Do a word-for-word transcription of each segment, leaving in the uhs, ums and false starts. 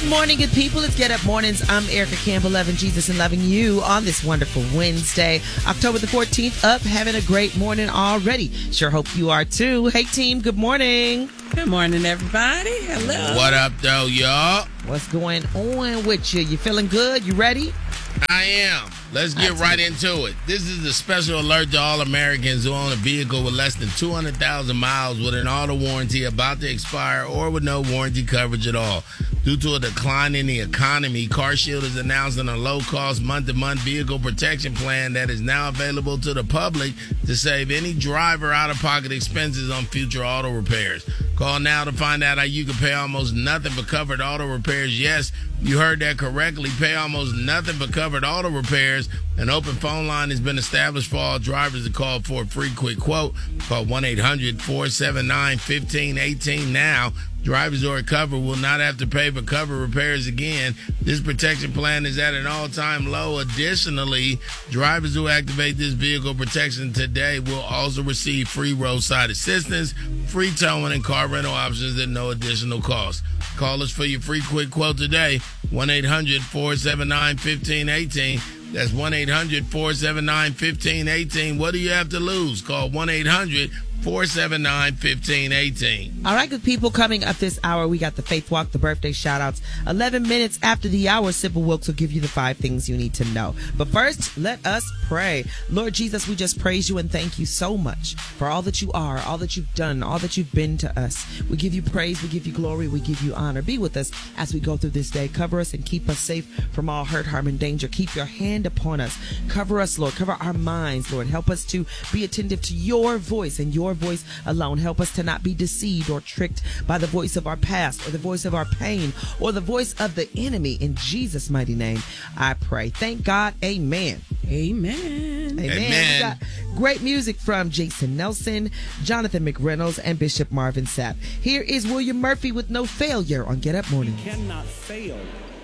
morning, good people. It's Get Up Mornings. I'm Erica Campbell, loving Jesus and loving you on this wonderful Wednesday, October the fourteenth. Up, having a great morning already. Sure hope you are too. Hey, team, good morning. Good morning, everybody. Hello. What up, though, y'all? What's going on with you? You feeling good? You ready? I am. Let's get That's right it. into it. This is a special alert to all Americans who own a vehicle with less than two hundred thousand miles with an auto warranty about to expire or with no warranty coverage at all. Due to a decline in the economy, CarShield is announcing a low-cost month-to-month vehicle protection plan that is now available to the public to save any driver out-of-pocket expenses on future auto repairs. Call now to find out how you can pay almost nothing for covered auto repairs. Yes, you heard that correctly. Pay almost nothing for covered auto repairs. An open phone line has been established for all drivers to call for a free quick quote. Call one eight hundred four seven nine one five one eight now. Drivers who are covered will not have to pay for covered repairs again. This protection plan is at an all-time low. Additionally, drivers who activate this vehicle protection today will also receive free roadside assistance, free towing, and car rental options at no additional cost. Call us for your free quick quote today, one eight hundred four seven nine one five one eight. That's one eight hundred four seven nine one five one eight. What do you have to lose? Call one eight hundred four seven nine one five one eight. All right, good people, coming up this hour, we got the Faith Walk, the birthday shout-outs. eleven minutes after the hour, Simple Wilkes will give you the five things you need to know. But first, let us pray. Lord Jesus, we just praise you and thank you so much for all that you are, all that you've done, all that you've been to us. We give you praise, we give you glory, we give you honor. Be with us as we go through this day. Cover us and keep us safe from all hurt, harm, and danger. Keep your hand upon us. Cover us, Lord. Cover our minds, Lord. Help us to be attentive to your voice and your voice alone. Help us to not be deceived or tricked by the voice of our past or the voice of our pain or the voice of the enemy. In Jesus' mighty name, I pray. Thank God. Amen. Amen. Amen. Amen. We got great music from Jason Nelson, Jonathan McReynolds, and Bishop Marvin Sapp. Here is William Murphy with No Failure on Get Up Morning. You cannot fail.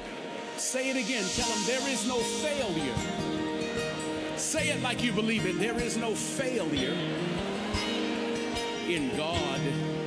Say it again. Tell them there is no failure. Say it like you believe it. There is no failure in God.